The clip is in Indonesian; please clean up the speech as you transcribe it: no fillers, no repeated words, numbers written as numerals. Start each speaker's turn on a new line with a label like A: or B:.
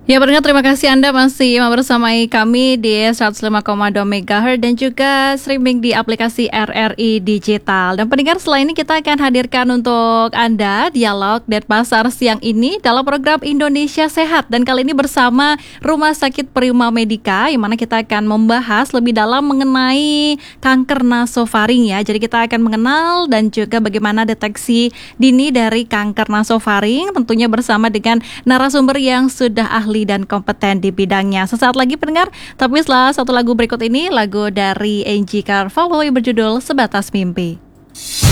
A: Ya pendengar, terima kasih Anda masih membersamai kami di 105,2 MHz dan juga streaming di aplikasi RRI Digital. Dan pendengar, setelah ini kita akan hadirkan untuk Anda dialog dan pasar siang ini dalam program Indonesia Sehat. Dan kali ini bersama Rumah Sakit Prima Medica, yang mana kita akan membahas lebih dalam mengenai kanker nasofaring ya. Jadi kita akan mengenal dan juga bagaimana deteksi dini dari kanker nasofaring, tentunya bersama dengan narasumber yang sudah ahli dan kompeten di bidangnya. Sesaat lagi pendengar, tapi setelah satu lagu berikut ini, lagu dari Angie Carvalho yang berjudul Sebatas Mimpi.